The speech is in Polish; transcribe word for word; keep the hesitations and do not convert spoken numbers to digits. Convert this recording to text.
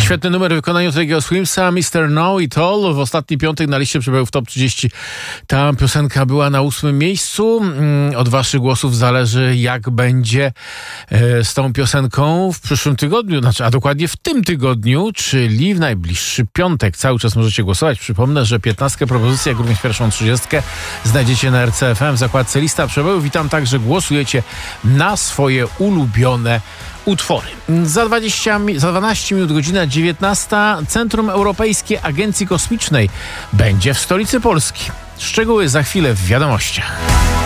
Świetny numer w wykonaniu tego Swimsa, mister Know It All. W ostatni piątek na liście przebojów Top trzydzieści. Ta piosenka była na ósmym miejscu. Od waszych głosów zależy, jak będzie z tą piosenką w przyszłym tygodniu, znaczy, a dokładnie w tym tygodniu, czyli w najbliższy piątek. Cały czas możecie głosować. Przypomnę, że piętnastkę propozycji, jak również pierwszą trzydziestkę znajdziecie na R C F M w zakładce Lista Przebojów. Witam także, głosujecie na swoje ulubione utwory. Za, dwadzieścia, za dwanaście minut, godzina dziewiętnasta, Centrum Europejskiej Agencji Kosmicznej będzie w stolicy Polski. Szczegóły za chwilę w wiadomościach.